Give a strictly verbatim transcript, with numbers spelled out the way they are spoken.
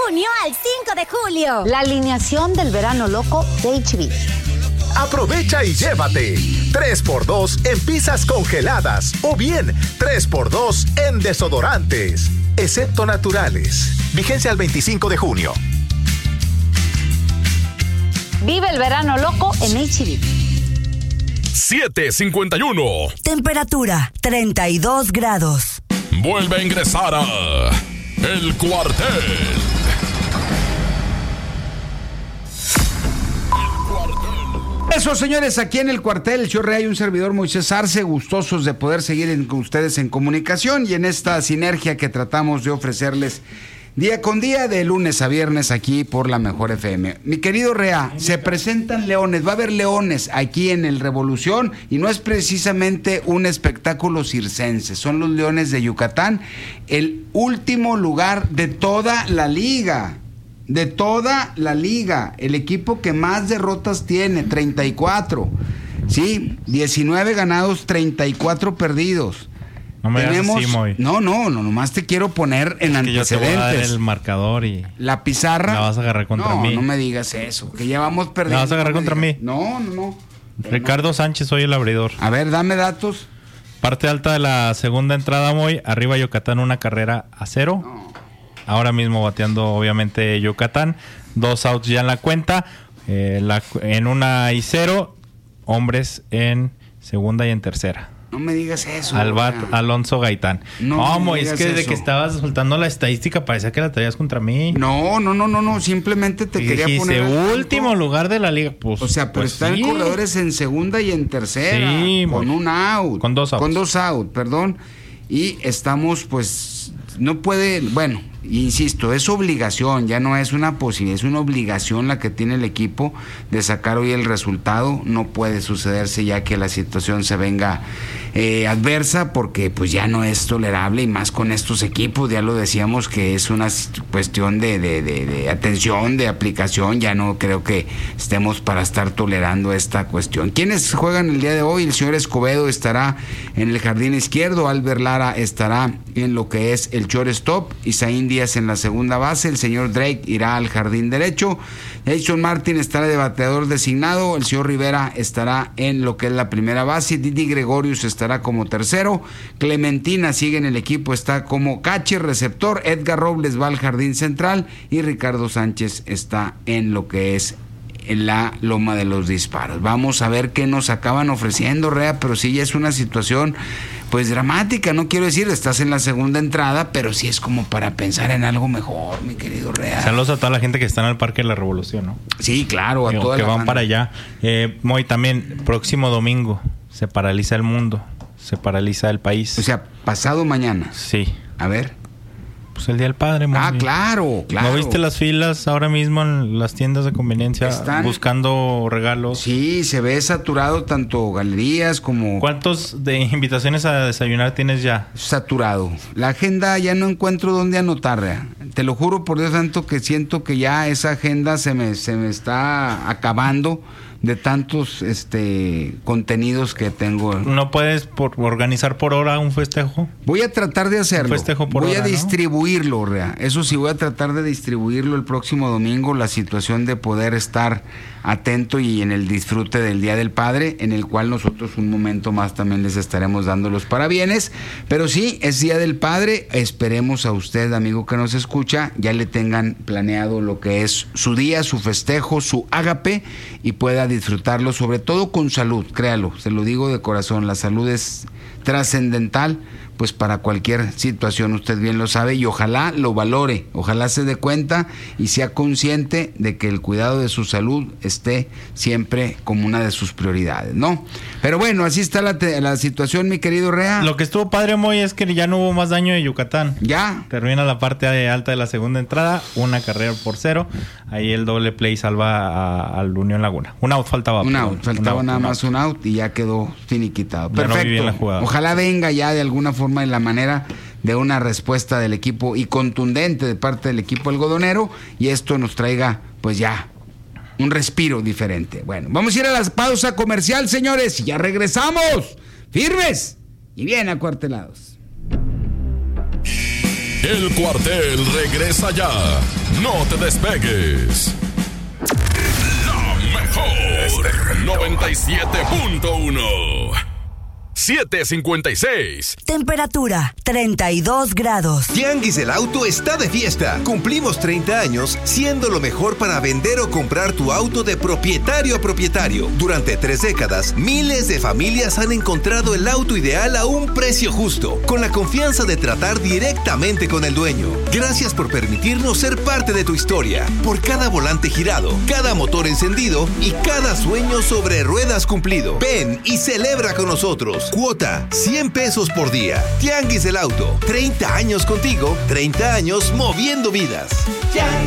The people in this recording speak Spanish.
junio al cinco de julio. La alineación del verano loco de H B. Aprovecha y llévate tres por dos en pizzas congeladas o bien tres por dos en desodorantes, excepto naturales. Vigencia al veinticinco de junio. Vive el verano loco en H B. siete cincuenta y uno. Temperatura treinta y dos grados. Vuelve a ingresar a El Cuartel. Eso, señores, aquí en El Cuartel, el Chorre, hay un servidor, Moisés Arce, gustosos de poder seguir en, con ustedes en comunicación y en esta sinergia que tratamos de ofrecerles día con día, de lunes a viernes, aquí por la Mejor F M. Mi querido Rea, se presentan leones, va a haber leones aquí en el Revolución, y no es precisamente un espectáculo circense, son los Leones de Yucatán, el último lugar de toda la liga. De toda la liga, el equipo que más derrotas tiene, treinta y cuatro. Sí, diecinueve ganados, treinta y cuatro perdidos. No me Tenemos, digas así, Moy. No, no, no, nomás te quiero poner en es que antecedentes. yo te voy a dar el marcador y la pizarra. La vas a agarrar contra no, mí. No, no me digas eso, que ya vamos perdiendo. La vas a agarrar no contra digas. mí. No, no, no. Ricardo no. Sánchez, soy el abridor. A ver, dame datos. Parte alta de la segunda entrada, Moy. Arriba Yucatán, una carrera a cero. No. Ahora mismo bateando, obviamente, Yucatán. Dos outs ya en la cuenta. Eh, la, en una y cero. Hombres en segunda y en tercera. No me digas eso. Al bat, man. Alonso Gaitán. No, No, me Moy, es digas que desde eso. que estabas soltando la estadística parecía que la traías contra mí. No, no, no, no, no. Simplemente te Y quería dijiste, poner. al último tanto. lugar de la liga. Pues, O sea, pero pues están sí. corredores en segunda y en tercera. Sí, con Moy. un out. Con dos outs. Con dos out, perdón. Y estamos, pues, no puede, bueno, insisto, es obligación, ya no es una posibilidad, es una obligación la que tiene el equipo de sacar hoy el resultado. No puede sucederse ya que la situación se venga eh, adversa, porque pues ya no es tolerable, y más con estos equipos, ya lo decíamos que es una cuestión de, de, de, de atención, de aplicación. Ya no creo que estemos para estar tolerando esta cuestión. ¿Quiénes juegan el día de hoy? El señor Escobedo estará en el jardín izquierdo, Albert Lara estará en lo que es el shortstop, Isaín Díaz en la segunda base, el señor Drake irá al jardín derecho, Jason Martin estará de bateador designado, el señor Rivera estará en lo que es la primera base, Didi Gregorius estará como tercero, Clementina sigue en el equipo, está como catcher, receptor, Edgar Robles va al jardín central y Ricardo Sánchez está en lo que es en la loma de los disparos. Vamos a ver qué nos acaban ofreciendo, Rea, pero sí ya es una situación pues dramática. No quiero decir, estás en la segunda entrada, pero sí es como para pensar en algo mejor, mi querido Rea. Saludos a toda la gente que está en el Parque de la Revolución, ¿no? Sí, claro, a Digo, toda que la van banda. para allá. Eh, Moy, también, próximo domingo se paraliza el mundo, se paraliza el país. O sea, pasado mañana. Sí. A ver. Pues el Día del Padre, Moy. Ah, claro, claro. ¿No viste las filas ahora mismo en las tiendas de conveniencia Están- buscando regalos? Sí, se ve saturado tanto galerías como... ¿Cuántos de invitaciones a desayunar tienes ya? Saturado. La agenda ya no encuentro dónde anotar, Rea. Te lo juro por Dios santo que siento que ya esa agenda se me, se me está acabando de tantos este contenidos que tengo. ¿No puedes por, organizar por hora un festejo? Voy a tratar de hacerlo. Un festejo por voy hora, a ¿no? distribuirlo, Rea. Eso sí, voy a tratar de distribuirlo el próximo domingo, la situación de poder estar atento y en el disfrute del Día del Padre, en el cual nosotros un momento más también les estaremos dando los parabienes. Pero sí, es Día del Padre. Esperemos a usted, amigo que nos escucha, ya le tengan planeado lo que es su día, su festejo, su ágape, y pueda disfrutarlo, sobre todo con salud, créalo, se lo digo de corazón, la salud es trascendental, pues para cualquier situación, usted bien lo sabe, y ojalá lo valore, ojalá se dé cuenta y sea consciente de que el cuidado de su salud esté siempre como una de sus prioridades, ¿no? Pero bueno, así está la, te- la situación, mi querido Rea. Lo que estuvo padre, Moy, es que ya no hubo más daño de Yucatán. Ya. Termina la parte alta de la segunda entrada, una carrera por cero. Ahí el doble play salva a- al Unión Laguna. Un out faltaba. Un perdón. out, faltaba Un out, nada un más out. un out y ya quedó finiquitado. Ya no vi bien Perfecto. la jugada. Ojalá venga ya de alguna forma en la manera de una respuesta del equipo y contundente de parte del equipo algodonero, y esto nos traiga pues ya un respiro diferente. Bueno, vamos a ir a la pausa comercial, señores, y ya regresamos firmes y bien acuartelados. El Cuartel regresa ya. No te despegues. La mejor noventa y siete punto uno. siete cincuenta y seis. Temperatura treinta y dos grados. Tianguis del Auto está de fiesta. Cumplimos treinta años siendo lo mejor para vender o comprar tu auto de propietario a propietario. Durante tres décadas, miles de familias han encontrado el auto ideal a un precio justo, con la confianza de tratar directamente con el dueño. Gracias por permitirnos ser parte de tu historia. Por cada volante girado, cada motor encendido y cada sueño sobre ruedas cumplido. Ven y celebra con nosotros. Cuota cien pesos por día. Tianguis del Auto. treinta años contigo, treinta años moviendo vidas.